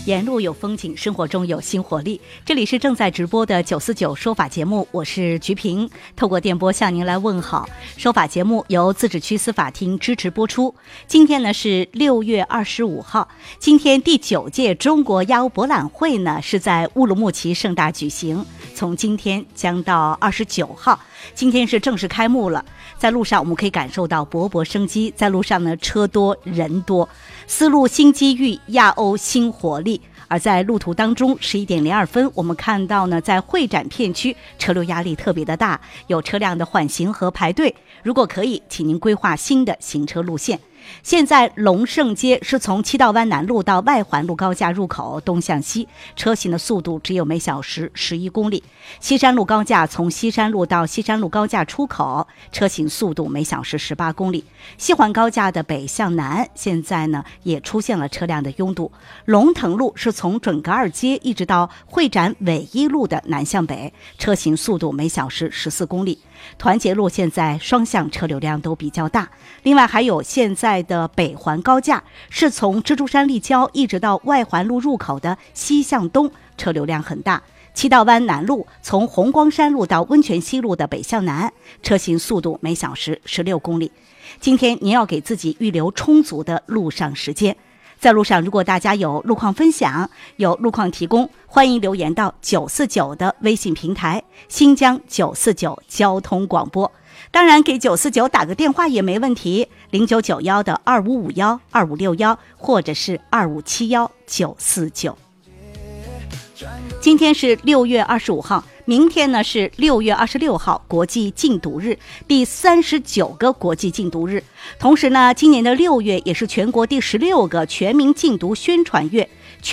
沿路有风景，生活中有新活力。这里是正在直播的949说法节目，我是菊萍，透过电波向您来问好。说法节目由自治区司法厅支持播出。今天呢是6月25号，今天第9届中国鸭鸥博览会呢是在乌鲁木齐盛大举行，从今天将到29号。今天是正式开幕了，在路上我们可以感受到勃勃生机，在路上呢车多人多，丝路新机遇，亚欧新活力。而在路途当中11点02分，我们看到呢在会展片区车流压力特别的大，有车辆的缓行和排队，如果可以请您规划新的行车路线。现在龙胜街是从七道湾南路到外环路高架入口东向西，车行的速度只有每小时11公里。西山路高架从西山路到西山路高架出口，车行速度每小时18公里。西环高架的北向南现在呢也出现了车辆的拥堵。龙腾路是从准噶尔街一直到会展纬一路的南向北，车行速度每小时14公里。团结路现在双向车流量都比较大。另外还有现在的北环高架是从蜘蛛山立交一直到外环路入口的西向东，车流量很大。七道湾南路从红光山路到温泉西路的北向南，车行速度每小时16公里。今天您要给自己预留充足的路上时间。在路上如果大家有路况分享，有路况提供，欢迎留言到949的微信平台新疆949交通广播。当然给949打个电话也没问题，0991的2551 2561或者是2571 949。今天是6月25号，明天呢是6月26号，国际禁毒日，第39个国际禁毒日。同时呢，今年的6月也是全国第16个全民禁毒宣传月。